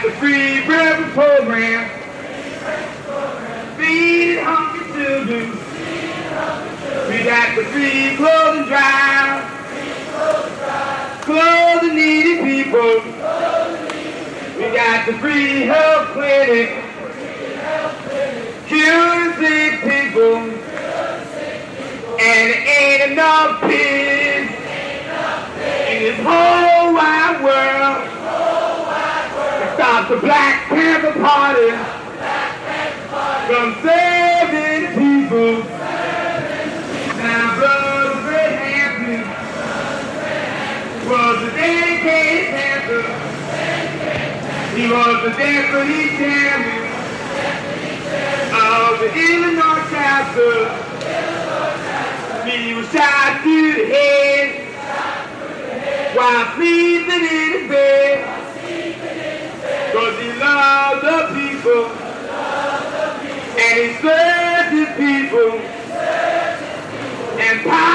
got the free breakfast program, feeding hungry children. We got the free clothing drive, clothing needy people. We got the free health clinic, curing sick people. And it ain't enough pigs in this whole wide world to stop the Black Panther Party from serving people. Now Brother Fred Hampton was a dedicated Panther. He was the deputy chairman of the Illinois chapter. He was shot through the head while sleeping in his bed, 'cause he loved the people and he served his people. And